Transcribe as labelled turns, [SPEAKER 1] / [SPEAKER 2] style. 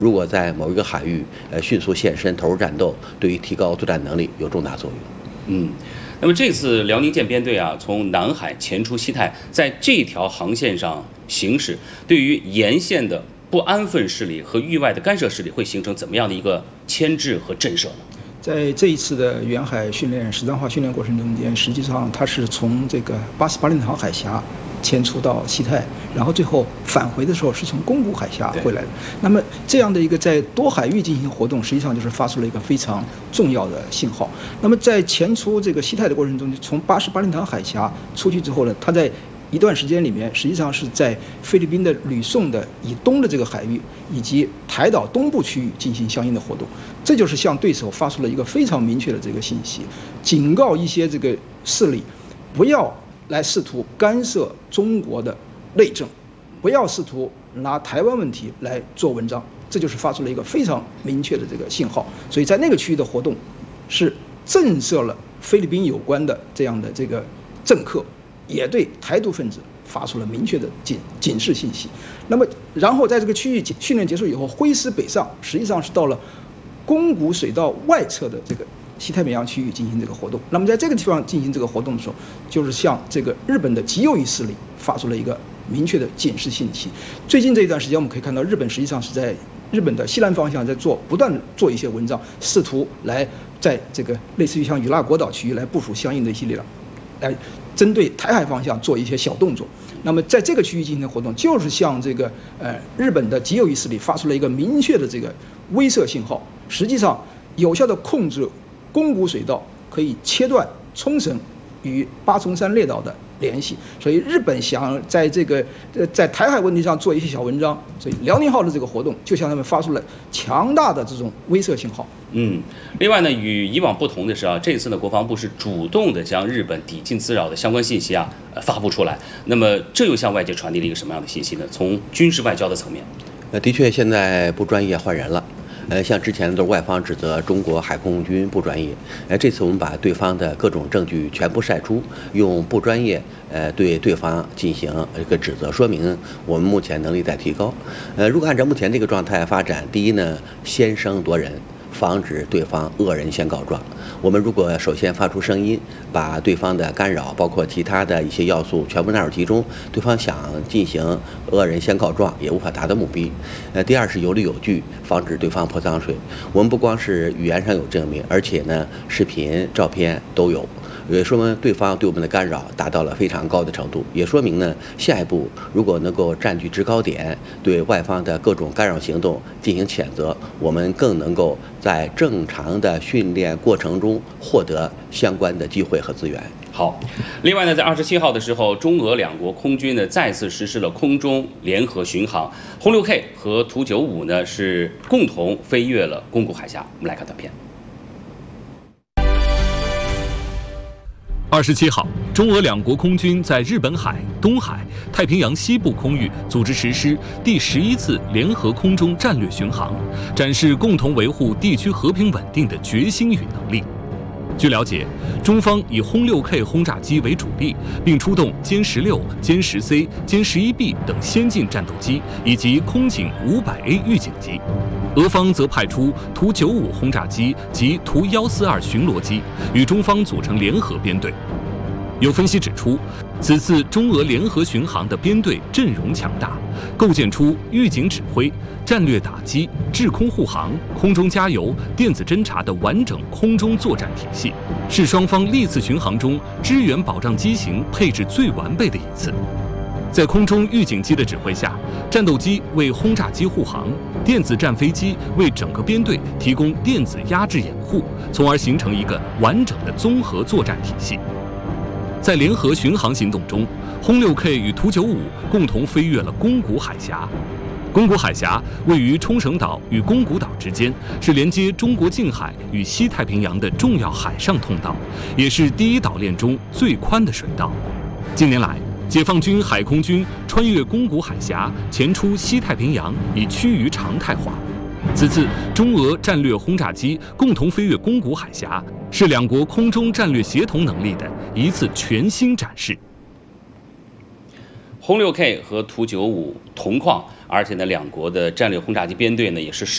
[SPEAKER 1] 如果在某一个海域迅速现身投入战斗，对于提高作战能力有重大作用。
[SPEAKER 2] 那么这次辽宁舰编队啊，从南海前出西太，在这条航线上行驶，对于沿线的不安分势力和域外的干涉势力会形成怎么样的一个牵制和震慑呢？
[SPEAKER 3] 在这一次的远海训练实战化训练过程中间，实际上它是从这个巴林塘海峡前出到西太，然后最后返回的时候是从宫古海峡回来的。那么这样的一个在多海域进行活动，实际上就是发出了一个非常重要的信号。那么在前出这个西太的过程中，从巴林塘海峡出去之后呢，它在一段时间里面，实际上是在菲律宾的吕宋的以东的这个海域以及台岛东部区域进行相应的活动，这就是向对手发出了一个非常明确的这个信息，警告一些这个势力不要来试图干涉中国的内政，不要试图拿台湾问题来做文章，这就是发出了一个非常明确的这个信号。所以在那个区域的活动是震慑了菲律宾有关的这样的这个政客，也对台独分子发出了明确的警示信息。那么然后在这个区域训练结束以后，挥师北上，实际上是到了宫古水道外侧的这个西太平洋区域进行这个活动。那么在这个地方进行这个活动的时候，就是向这个日本的极右翼势力发出了一个明确的警示信息。最近这一段时间，我们可以看到日本实际上是在日本的西南方向不断做一些文章，试图来在这个类似于像与那国岛区域来部署相应的一些力量，来针对台海方向做一些小动作。那么在这个区域进行的活动，就是向这个日本的极右翼势力发出了一个明确的这个威慑信号，实际上有效的控制宫古水道，可以切断冲绳与八重山列岛的联系。所以日本想在这个在台海问题上做一些小文章，所以辽宁号的这个活动就向他们发出了强大的这种威慑信号。
[SPEAKER 2] 另外呢，与以往不同的是啊，这次呢，国防部是主动的将日本抵近滋扰的相关信息啊发布出来。那么这又向外界传递了一个什么样的信息呢？从军事外交的层面，
[SPEAKER 1] 的确现在不专业换人了。像之前都是外方指责中国海空军不专业，这次我们把对方的各种证据全部晒出，用不专业对对方进行一个指责，说明我们目前能力在提高。如果按照目前这个状态发展，第一呢，先声夺人，防止对方恶人先告状。我们如果首先发出声音，把对方的干扰，包括其他的一些要素全部纳入其中，对方想进行恶人先告状也无法达到目的。第二是有理有据，防止对方泼脏水。我们不光是语言上有证明，而且呢，视频、照片都有。也说明对方对我们的干扰达到了非常高的程度，也说明呢，下一步如果能够占据制高点，对外方的各种干扰行动进行谴责，我们更能够在正常的训练过程中获得相关的机会和资源。
[SPEAKER 2] 好，另外呢，在27号的时候，中俄两国空军呢再次实施了空中联合巡航，轰6K 和图95呢是共同飞越了宫古海峡。我们来看短片。
[SPEAKER 4] 27号，中俄两国空军在日本海、东海、太平洋西部空域组织实施第11次联合空中战略巡航，展示共同维护地区和平稳定的决心与能力。据了解，中方以轰6K 轰炸机为主力，并出动歼16、歼10C、歼11B 等先进战斗机以及空警500A 预警机。俄方则派出图95轰炸机及图142巡逻机，与中方组成联合编队。有分析指出，此次中俄联合巡航的编队阵容强大，构建出预警指挥、战略打击、制空护航、空中加油、电子侦察的完整空中作战体系，是双方历次巡航中支援保障机型配置最完备的一次。在空中预警机的指挥下，战斗机为轰炸机护航，电子战飞机为整个编队提供电子压制掩护，从而形成一个完整的综合作战体系。在联合巡航行动中，轰6K 与图95共同飞越了宫古海峡。宫古海峡位于冲绳岛与宫古岛之间，是连接中国近海与西太平洋的重要海上通道，也是第一岛链中最宽的水道。近年来，解放军海空军穿越宫古海峡，前出西太平洋，已趋于常态化。此次中俄战略轰炸机共同飞越宫古海峡，是两国空中战略协同能力的一次全新展示。
[SPEAKER 2] 轰6K和图95同框，而且呢，两国的战略轰炸机编队呢也是